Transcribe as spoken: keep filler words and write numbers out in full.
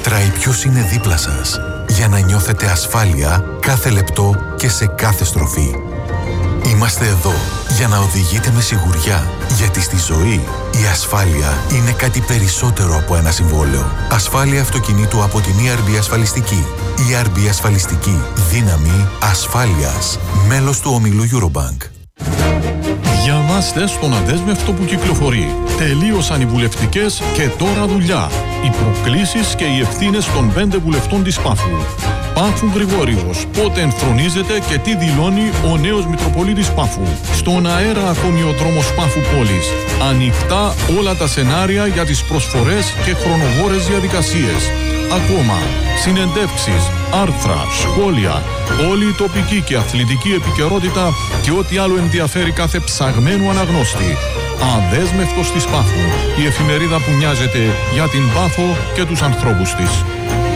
μετράει ποιος είναι δίπλα σας, για να νιώθετε ασφάλεια κάθε λεπτό και σε κάθε στροφή. Είμαστε εδώ για να οδηγείτε με σιγουριά, γιατί στη ζωή η ασφάλεια είναι κάτι περισσότερο από ένα συμβόλαιο. Ασφάλεια αυτοκινήτου από την ι αρ μπι Ασφαλιστική. ι αρ μπι Ασφαλιστική. Δύναμη ασφάλειας. Μέλος του ομίλου Eurobank. Διαβάστε στον αδέσμευτο που κυκλοφορεί. Τελείωσαν οι βουλευτικές και τώρα δουλειά. Οι προκλήσεις και οι ευθύνες των πέντε βουλευτών της Πάφου. Πάφου Γρηγόριος, πότε ενθρονίζεται και τι δηλώνει ο νέος Μητροπολίτης Πάφου. Στον αέρα ακόμη ο δρόμος Πάφου πόλης. Ανοιχτά όλα τα σενάρια για τις προσφορές και χρονοβόρες διαδικασίες. Ακόμα, συνεντεύξεις, άρθρα, σχόλια, όλη η τοπική και αθλητική επικαιρότητα και ό,τι άλλο ενδιαφέρει κάθε ψαγμένου αναγνώστη. Αδέσμευτος της Πάφου, η εφημερίδα που νοιάζεται για την Πάφο και τους ανθρώπους της.